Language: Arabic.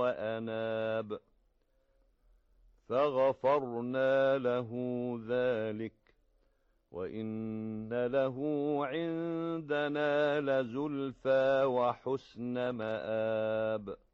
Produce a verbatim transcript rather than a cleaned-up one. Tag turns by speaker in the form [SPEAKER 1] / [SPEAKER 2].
[SPEAKER 1] وأناب فغفرنا له ذلك وإن له عندنا لزلفى وحسن مآب.